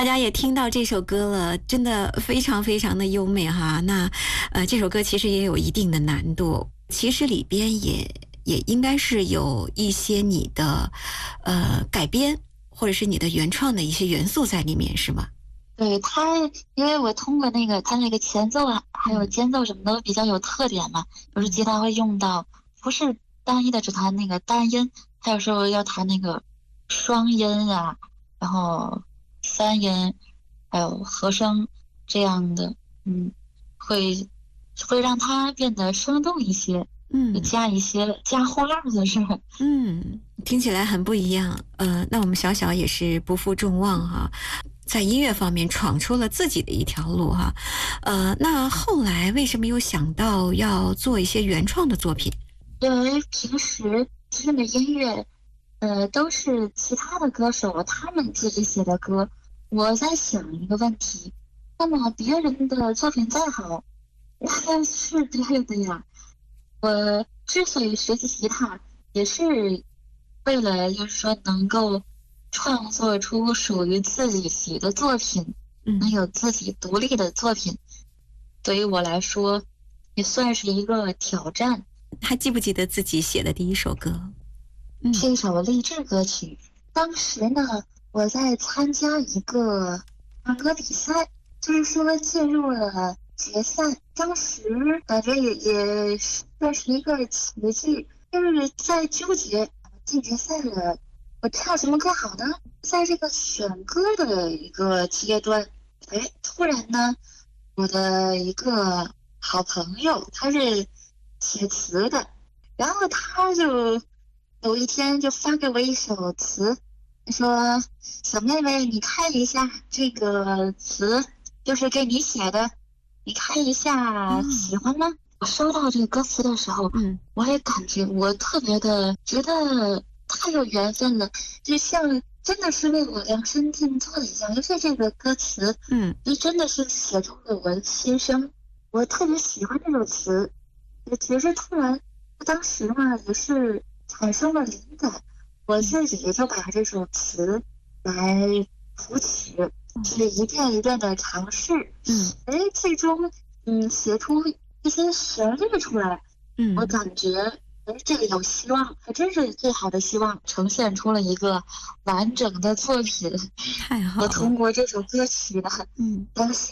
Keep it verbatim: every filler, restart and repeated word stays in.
大家也听到这首歌了，真的非常非常的优美哈。那呃，这首歌其实也有一定的难度，其实里边也也应该是有一些你的呃改编或者是你的原创的一些元素在里面，是吗？ 对它，因为我通过那个它那个前奏啊，还有嗯间奏什么的比较有特点嘛，有时吉他会用到，不是单一的只弹那个单音，还有时候要弹那个双音啊，然后三音，还有和声这样的，嗯，会会让它变得生动一些，就嗯加一些加花儿的是吧？ 嗯，听起来很不一样。呃，那我们小小也是不负众望哈，在音乐方面闯出了自己的一条路哈。呃，那后来为什么又想到要做一些原创的作品？ 因为平时听的音乐，呃，都是其他的歌手他们自己写的歌。我在想一个问题，那么别人的作品再好，那是对的呀。我之所以学习吉他，也是为了就是说能够创作出属于自己写的作品，能嗯， 有自己独立的作品，对于我来说也算是一个挑战。 还记不记得自己写的第一首歌？嗯是一首励志歌曲。当时呢，我在参加一个唱歌比赛，就是说进入了决赛。当时感觉也也算是一个奇迹，就是在纠结进决赛了，我唱什么歌好呢？在这个选歌的一个阶段，哎，突然呢，我的一个好朋友，他是写词的，然后他就有一天就发给我一首词，他说：“小妹妹，你看一下这个词，就是给你写的，你看一下，喜啊欢吗？”我收到这个歌词的时候， 嗯我也感觉我特别的觉得太有缘分了，就像真的是为我量身定做的一样。尤其这个歌词， 嗯就真的是写出了我的心声。我特别喜欢这首词，也只是突然，当时嘛也是产生了灵感，我嗯自己就把这首词来谱曲， 哦是一遍一遍的尝试， 嗯哎，最终嗯写出一些旋律出来，我嗯， 感觉哎这个有希望，还真是最好的希望，呈现出了一个完整的作品。 太好了。 我通过这首歌曲呢， 嗯。 当时